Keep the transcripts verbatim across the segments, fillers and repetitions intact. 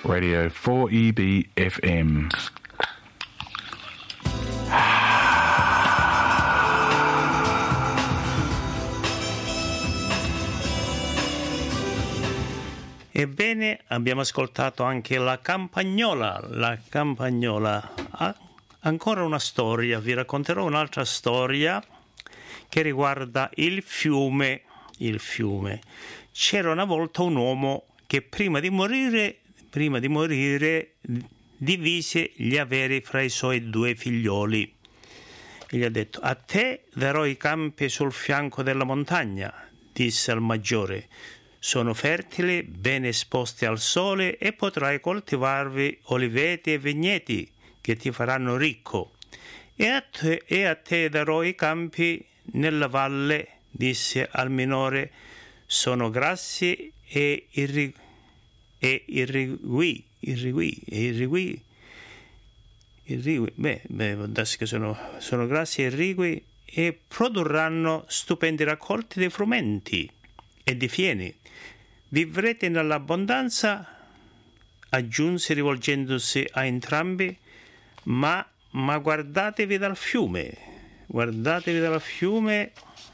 Radio four E B F M. Ebbene, abbiamo ascoltato anche La Campagnola. La Campagnola ha ancora una storia, vi racconterò un'altra storia che riguarda il fiume. Il fiume. C'era una volta un uomo che prima di morire, prima di morire divise gli averi fra i suoi due figlioli. E gli ha detto: a te darò i campi sul fianco della montagna, disse al maggiore. Sono fertili, ben esposti al sole e potrai coltivarvi oliveti e vigneti che ti faranno ricco. E a te, e a te darò i campi nella valle, disse al minore. Sono grassi e irri, e irrigui, irrigui, irrigui, irrigui, beh, beh che sono, sono grassi e irrigui e produrranno stupendi raccolti di frumenti e di fieni. Vivrete nell'abbondanza, aggiunse rivolgendosi a entrambi, ma, ma guardatevi dal fiume, guardatevi dal fiume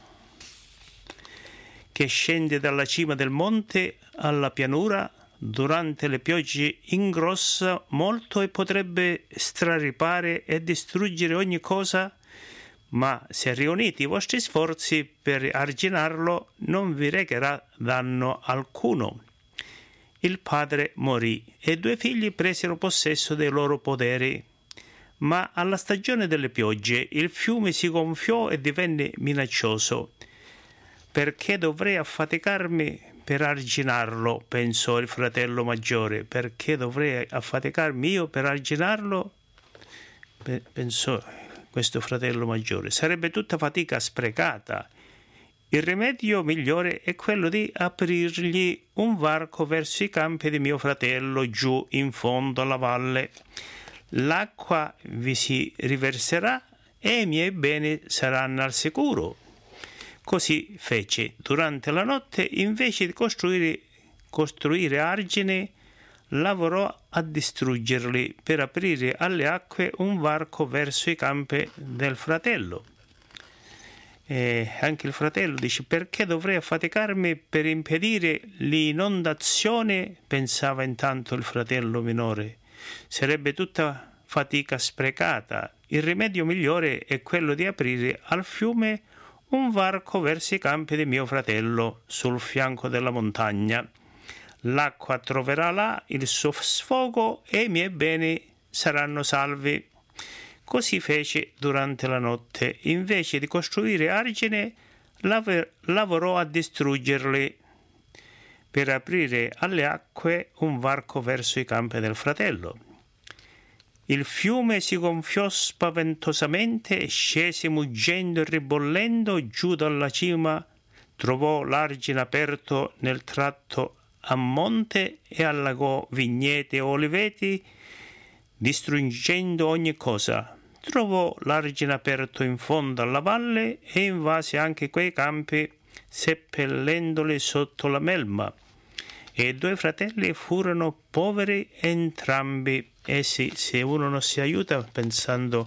che scende dalla cima del monte alla pianura. Durante le piogge ingrossa molto e potrebbe straripare e distruggere ogni cosa, ma se riunite i vostri sforzi per arginarlo non vi recherà danno alcuno. Il padre morì e i due figli presero possesso dei loro poderi. Ma alla stagione delle piogge il fiume si gonfiò e divenne minaccioso. Perché dovrei affaticarmi per arginarlo? Pensò il fratello maggiore. Perché dovrei affaticarmi io per arginarlo? Pensò questo fratello maggiore. Sarebbe tutta fatica sprecata. Il rimedio migliore è quello di aprirgli un varco verso i campi di mio fratello giù in fondo alla valle. L'acqua vi si riverserà e i miei beni saranno al sicuro. Così fece. Durante la notte, invece di costruire, costruire argini, lavorò a distruggerli per aprire alle acque un varco verso i campi del fratello. E anche il fratello dice: perché dovrei affaticarmi per impedire l'inondazione? Pensava intanto il fratello minore. Sarebbe tutta fatica sprecata. Il rimedio migliore è quello di aprire al fiume un varco verso i campi di mio fratello sul fianco della montagna. L'acqua troverà là il suo sfogo e i miei beni saranno salvi. Così fece durante la notte. Invece di costruire argine, lav- lavorò a distruggerli per aprire alle acque un varco verso i campi del fratello. Il fiume si gonfiò spaventosamente e scese muggendo e ribollendo giù dalla cima. Trovò l'argine aperto nel tratto a monte e allagò vigneti e oliveti, distruggendo ogni cosa. Trovò l'argine aperto in fondo alla valle e invase anche quei campi, seppellendoli sotto la melma. E i due fratelli furono poveri entrambi. E eh sì, se uno non si aiuta pensando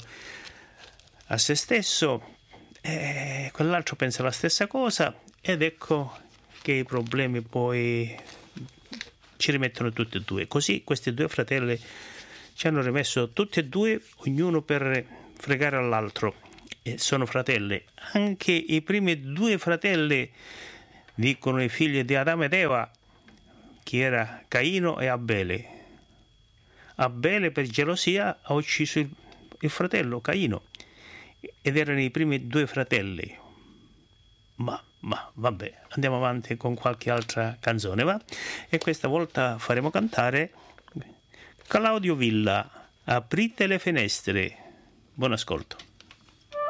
a se stesso, eh, quell'altro pensa la stessa cosa, ed ecco che i problemi poi ci rimettono tutti e due. Così questi due fratelli ci hanno rimesso tutti e due, ognuno per fregare all'altro. E sono fratelli. Anche i primi due fratelli, dicono i figli di Adamo ed Eva, che era Caino e Abele. Abele per gelosia ha ucciso il, il fratello Caino, ed erano i primi due fratelli. Ma, ma vabbè, andiamo avanti con qualche altra canzone, va? E questa volta faremo cantare Claudio Villa, Aprite le finestre. Buon ascolto.